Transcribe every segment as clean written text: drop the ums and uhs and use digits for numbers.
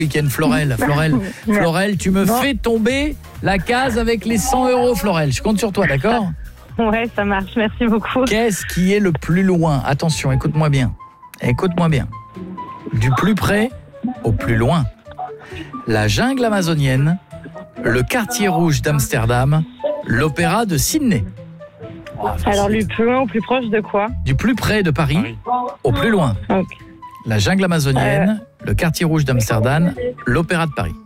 week-end, Florel, tu me fais tomber la case avec les 100 €, Florel. Je compte sur toi, d'accord ? Ouais, ça marche, merci beaucoup. Qu'est-ce qui est le plus loin ? Attention, écoute-moi bien. Du plus près au plus loin. La jungle amazonienne, le quartier rouge d'Amsterdam, l'opéra de Sydney. Alors, le plus loin ou plus proche de quoi ? Du plus près de Paris au plus loin. Okay. La jungle amazonienne, le quartier rouge d'Amsterdam, l'opéra de Paris.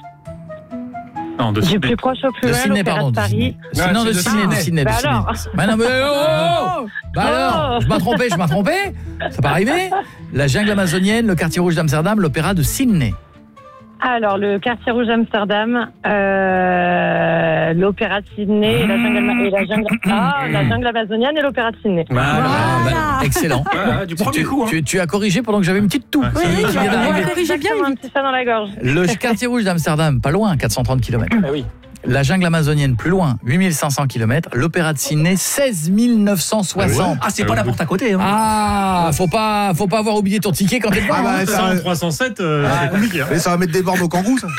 Non, de Du Sydney. plus proche au plus De loin, Sydney, l'opéra pardon. de Paris. Non, de Sydney. Bah alors. Bah non, mais Bah alors, je m'ai trompé. Ça peut arriver. La jungle amazonienne, le quartier rouge d'Amsterdam, l'opéra de Sydney. Alors, le quartier rouge d'Amsterdam, l'opéra de Sydney et la jungle amazonienne et l'opéra de Sydney. Voilà. Excellent. Voilà, du premier coup. Tu as corrigé pendant que j'avais une petite toux. Oui, qui vient d'arriver. corrigez bien, un petit ça dans la gorge. Le quartier rouge d'Amsterdam, pas loin, 430 km. Ah oui. La jungle amazonienne, plus loin, 8500 km. L'opéra de Sydney, 16 960. Ah, c'est pas la porte à côté. Hein. Ah, faut pas avoir oublié ton ticket quand t'es devant. 100, 307, c'est compliqué. Mais ça va mettre des bornes au kangou, ça.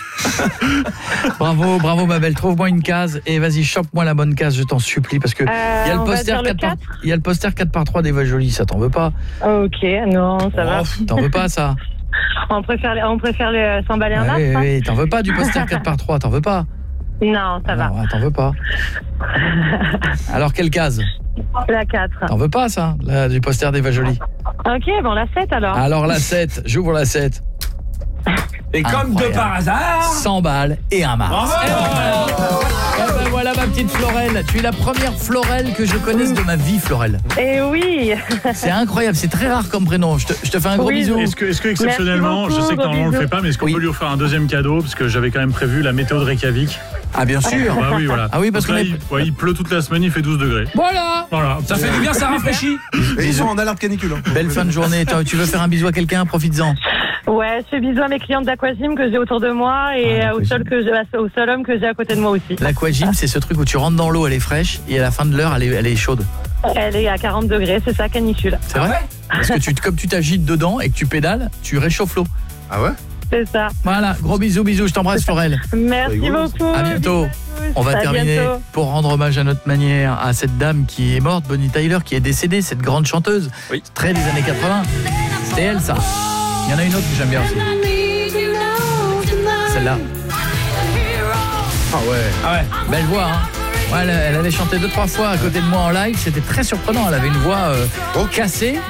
Bravo ma belle, trouve-moi une case et vas-y, chope-moi la bonne case, je t'en supplie, parce que il y a le poster 4x3 d'Eva Jolie, ça t'en veut pas? Ok, non, ça va. T'en veux pas ça? On préfère s'emballer un as. Oui, t'en veux pas du poster 4x3, t'en veux pas? Non, ça va. Ouais, t'en veux pas. Alors quelle case? La 4. T'en veux pas ça, du poster d'Eva Jolie? Ok, bon la 7 alors. Alors la 7, j'ouvre la 7. Et comme de par hasard, 100 balles et un Mars. Ben voilà ma petite Florel, tu es la première Florel que je connaisse de ma vie, Florel. Eh oui. C'est incroyable, c'est très rare comme prénom. Je te fais un gros bisou. Est-ce que exceptionnellement, beaucoup, je sais que normalement on le fait pas, mais est-ce qu'on Oui. peut lui offrir un deuxième cadeau, parce que j'avais quand même prévu la météo de Reykjavik. Ah bien sûr. Bah oui, voilà. Ah oui, parce donc là, il pleut toute la semaine, il fait 12 degrés. Voilà. ça fait du bien, ça rafraîchit. Et ils sont en alerte canicule. Hein. Belle fin de journée. Tu veux faire un bisou à quelqu'un? Profites-en. Ouais, je fais bisous à mes clientes d'Aquagym que j'ai autour de moi et au seul homme que j'ai à côté de moi aussi. L'Aquagym, c'est ce truc où tu rentres dans l'eau, elle est fraîche, et à la fin de l'heure, elle est chaude. Elle est à 40 degrés, c'est ça, canicule. C'est vrai? Parce que comme tu t'agites dedans et que tu pédales, tu réchauffes l'eau. Ah ouais? C'est ça. Voilà, gros bisous, je t'embrasse Florel. Merci beaucoup. À bientôt. On va terminer pour rendre hommage à notre manière à cette dame qui est morte, Bonnie Tyler, qui est décédée, cette grande chanteuse, très des années 80. C'était elle, ça. Il y en a une autre que j'aime bien aussi. Celle-là. Ah ouais. Belle voix, hein. Ouais, elle avait chanté 2-3 fois à côté de moi en live, c'était très surprenant, elle avait une voix cassée,